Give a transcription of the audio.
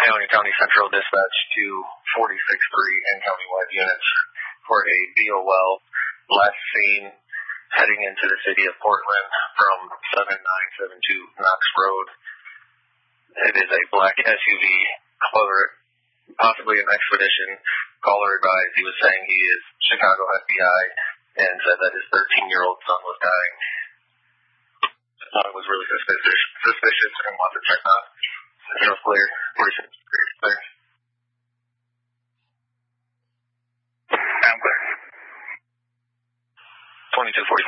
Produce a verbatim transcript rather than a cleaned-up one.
Paonia County Central Dispatch to forty-six three and countywide units for a B O L last seen heading into the city of Portland from seven nine seven two Knox Road. It is a black S U V, caller, possibly an expedition. Caller advised he was saying he is Chicago F B I and said that his thirteen-year-old son was dying. Thought it was really suspicious, suspicious and wanted to check out. Central's clear. Clear. Clear. I'm clear. twenty-two forty-five.